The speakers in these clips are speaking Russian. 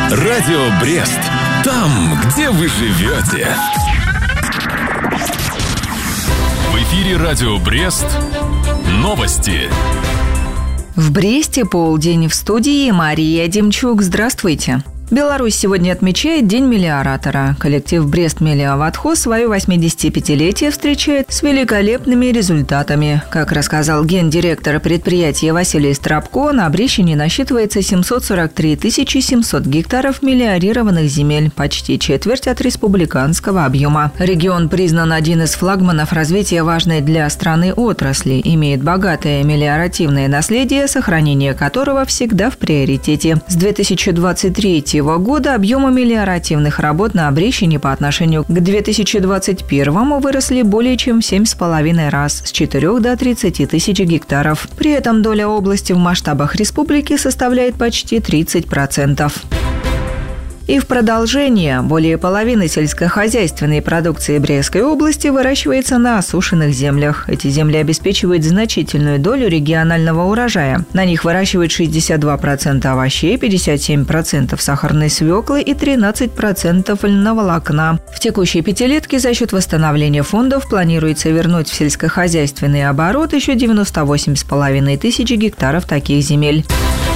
Радио Брест. Там, где вы живете. В эфире Радио Брест. Новости. В Бресте полдень. В студии Мария Демчук. Здравствуйте. Беларусь сегодня отмечает День мелиоратора. Коллектив Брест-Мелиоводхоз свое 85-летие встречает с великолепными результатами. Как рассказал гендиректор предприятия Василий Страбко, на Брещине насчитывается 743 700 гектаров мелиорированных земель, почти четверть от республиканского объема. Регион признан один из флагманов развития важной для страны отрасли, имеет богатое мелиоративное наследие, сохранение которого всегда в приоритете. С 2023 года объемы мелиоративных работ на Брещине по отношению к 2021 выросли более чем в 7,5 раз, с 4 до 30 тысяч гектаров. При этом доля области в масштабах республики составляет почти 30%. И в продолжение, более половины сельскохозяйственной продукции Брестской области выращивается на осушенных землях. Эти земли обеспечивают значительную долю регионального урожая. На них выращивают 62% овощей, 57% сахарной свеклы и 13% льноволокна. В текущей пятилетке за счет восстановления фондов планируется вернуть в сельскохозяйственный оборот еще 98,5 тысяч гектаров таких земель.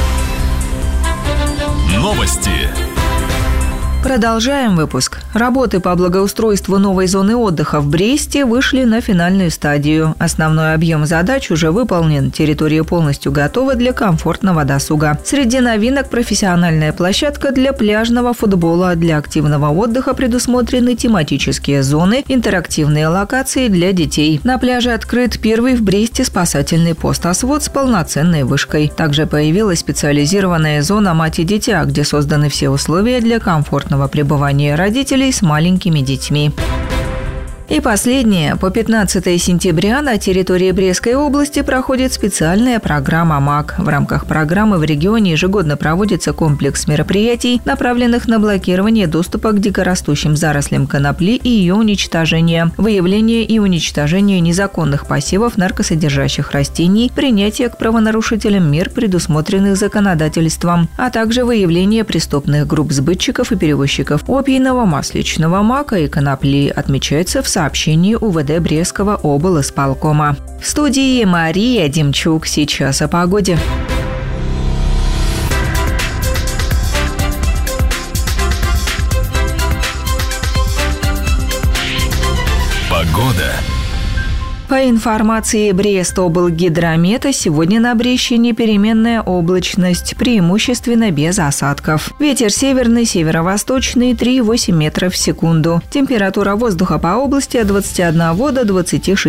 Новости. Продолжаем выпуск. Работы по благоустройству новой зоны отдыха в Бресте вышли на финальную стадию. Основной объем задач уже выполнен. Территория полностью готова для комфортного досуга. Среди новинок профессиональная площадка для пляжного футбола. Для активного отдыха предусмотрены тематические зоны, интерактивные локации для детей. На пляже открыт первый в Бресте спасательный пост «Освод» с полноценной вышкой. Также появилась специализированная зона «Мать и дитя», где созданы все условия для комфортного пребывания родителей с маленькими детьми. И последнее. По 15 сентября на территории Брестской области проходит специальная программа МАК. В рамках программы в регионе ежегодно проводится комплекс мероприятий, направленных на блокирование доступа к дикорастущим зарослям конопли и ее уничтожение, выявление и уничтожение незаконных посевов наркосодержащих растений, принятие к правонарушителям мер, предусмотренных законодательством, а также выявление преступных групп сбытчиков и перевозчиков опийного, масличного мака и конопли, отмечается в сообщении УВД Брестского облисполкома. В студии Мария Демчук. Сейчас о погоде. Погода. По информации Брестоблгидромета, сегодня на Брещине переменная облачность, преимущественно без осадков. Ветер северный, северо-восточный 3,8 метров в секунду. Температура воздуха по области от 21 до 26